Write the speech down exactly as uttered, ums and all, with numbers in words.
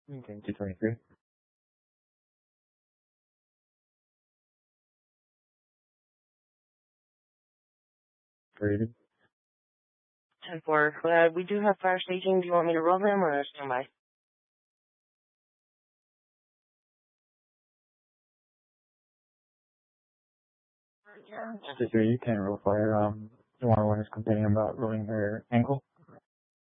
Okay, two twenty-three. Rated. ten four. Uh, we do have fire staging. Do you want me to roll them or stand by? Just three, you can roll fire. Um, the one woman is complaining about rolling her ankle.